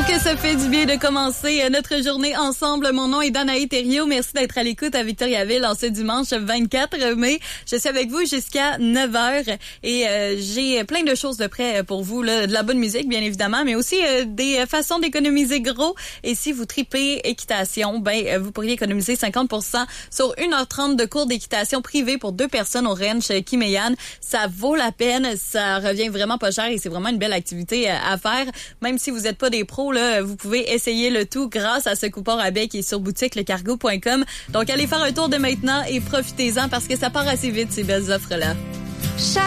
que ça fait du bien de commencer notre journée ensemble. Mon nom est Danaï Thériault. Merci d'être à l'écoute à Victoriaville en ce dimanche 24 mai. Je suis avec vous jusqu'à 9h et j'ai plein de choses de près pour vous. Là, de la bonne musique, bien évidemment, mais aussi des façons d'économiser gros. Et si vous tripez équitation, vous pourriez économiser 50% sur 1h30 de cours d'équitation privée pour 2 personnes au ranch Kimeyan. Ça vaut la peine. Ça revient vraiment pas cher et c'est vraiment une belle activité à faire. Même si vous n'êtes pas des pros, là, vous pouvez essayer le tout grâce à ce coupon rabais qui est sur boutiquelecargo.com. Donc, allez faire un tour dès maintenant et profitez-en parce que ça part assez vite, ces belles offres-là.